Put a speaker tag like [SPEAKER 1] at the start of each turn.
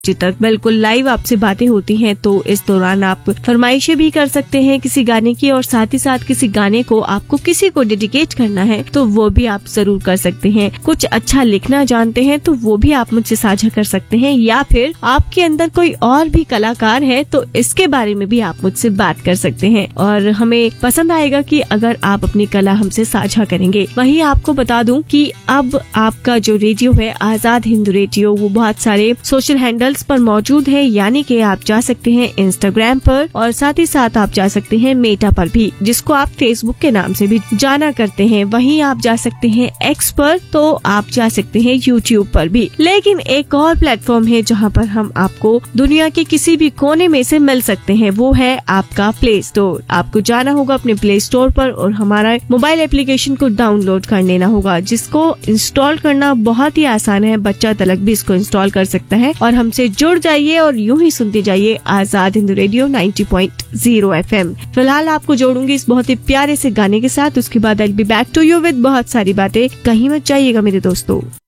[SPEAKER 1] तक बिल्कुल लाइव आपसे बातें होती हैं। तो इस दौरान आप फरमाइशें भी कर सकते हैं किसी गाने की, और साथ ही साथ किसी गाने को आपको किसी को डेडिकेट करना है तो वो भी आप जरूर कर सकते हैं। कुछ अच्छा लिखना जानते हैं तो वो भी आप मुझसे साझा कर सकते हैं, या फिर आपके अंदर कोई और भी कलाकार है तो इसके बारे में भी आप मुझसे बात कर सकते हैं, और हमें पसंद आएगा कि अगर आप अपनी कला हमसे साझा करेंगे। वहीं आपको बता दूं कि अब आपका जो रेडियो है आजाद हिंद रेडियो, वो बहुत सारे सोशल हैंडल्स पर मौजूद है, यानी कि आप जा सकते हैं इंस्टाग्राम पर, और साथ ही साथ आप जा सकते हैं मेटा पर भी, जिसको आप फेसबुक के नाम से भी जाना करते हैं। वहीं आप जा सकते हैं एक्स पर, तो आप जा सकते हैं यूट्यूब पर भी। लेकिन एक और प्लेटफॉर्म है जहां पर हम आपको दुनिया के किसी भी कोने में से मिल सकते हैं, वो है आपका प्ले स्टोर। आपको जाना होगा अपने प्ले स्टोर पर और हमारा मोबाइल एप्लीकेशन को डाउनलोड कर लेना होगा, जिसको इंस्टॉल करना बहुत ही आसान है। बच्चा तलक भी इसको इंस्टॉल कर सकता है, और हमसे जुड़ जाइए और यूं ही सुनते जाइए आजाद हिंद रेडियो 90.0 FM। फिलहाल आपको जोड़ूंगी इस बहुत ही प्यारे से गाने के साथ। उसके बाद I will be back to you with बहुत सारी बातें। कहीं मत जाइएगा मेरे दोस्तों।